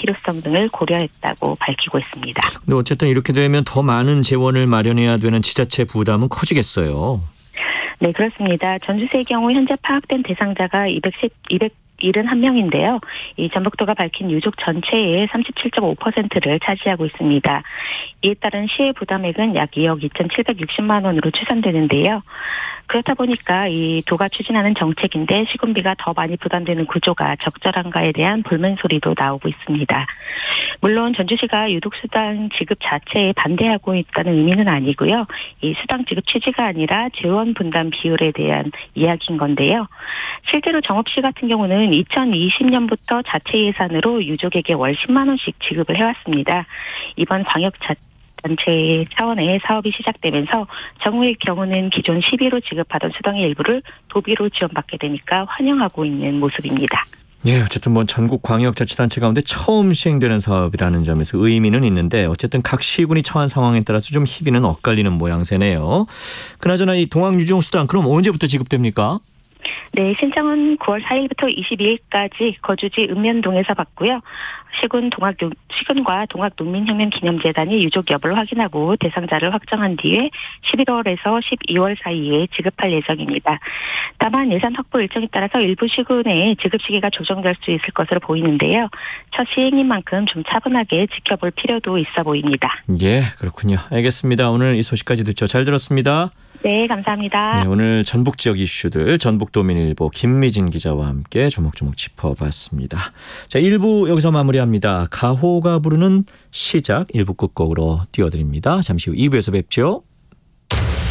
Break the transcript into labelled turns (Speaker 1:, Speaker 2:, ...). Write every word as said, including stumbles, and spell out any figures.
Speaker 1: 필요성 등을 고려했다고 밝히고 있습니다.
Speaker 2: 근데 어쨌든 이렇게 되면 더 많은 재원을 마련해야 되는 지자체 부담은 커지겠어요.
Speaker 1: 네, 그렇습니다. 전주시의 경우 현재 파악된 대상자가 이백십, 이백칠십일 명인데요. 이 전북도가 밝힌 유족 전체의 삼십칠 점 오 퍼센트를 차지하고 있습니다. 이에 따른 시의 부담액은 약 이억 이천칠백육십만 원으로 추산되는데요. 그렇다 보니까 이 도가 추진하는 정책인데 시군비가 더 많이 부담되는 구조가 적절한가에 대한 불만 소리도 나오고 있습니다. 물론 전주시가 유독수당 지급 자체에 반대하고 있다는 의미는 아니고요. 이 수당 지급 취지가 아니라 재원 분담 비율에 대한 이야기인 건데요. 실제로 정읍시 같은 경우는 이천이십 년부터 자체 예산으로 유족에게 월 십만 원씩 지급을 해왔습니다. 이번 광역 자 단체 차원의 사업이 시작되면서 정부의 경우는 기존 시비로 지급하던 수당의 일부를 도비로 지원받게 되니까 환영하고 있는 모습입니다.
Speaker 2: 예, 어쨌든 뭐 전국 광역자치단체 가운데 처음 시행되는 사업이라는 점에서 의미는 있는데 어쨌든 각 시군이 처한 상황에 따라서 좀 희비는 엇갈리는 모양새네요. 그나저나 이 동학유종수당 그럼 언제부터 지급됩니까?
Speaker 1: 네, 신청은 구월 사일부터 이십이일까지 거주지 읍면동에서 받고요. 시군 동학 시군과 동학농민혁명기념재단이 유족 여부를 확인하고 대상자를 확정한 뒤에 십일월에서 십이월 사이에 지급할 예정입니다. 다만 예산 확보 일정에 따라서 일부 시군의 지급 시기가 조정될 수 있을 것으로 보이는데요. 첫 시행인 만큼 좀 차분하게 지켜볼 필요도 있어 보입니다.
Speaker 2: 예, 그렇군요. 알겠습니다. 오늘 이 소식까지 듣죠. 잘 들었습니다.
Speaker 1: 네, 감사합니다.
Speaker 2: 네, 오늘 전북 지역 이슈들 전북도민일보 김미진 기자와 함께 조목조목 짚어봤습니다. 자, 일 부 여기서 마무리합니다. 가호가 부르는 시작 일 부 끝곡으로 띄워드립니다. 잠시 후 이 부에서 뵙죠.